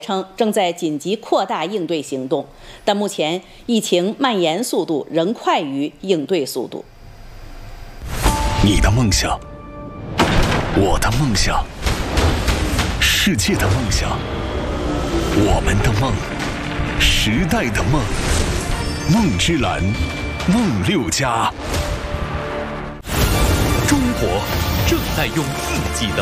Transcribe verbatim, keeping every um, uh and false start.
称正在紧急扩大应对行动，但目前疫情蔓延速度仍快于应对速度。 你的梦想，我的梦想，世界的梦想，我们的梦，时代的梦，梦之蓝，梦六加。 中国正在用自己的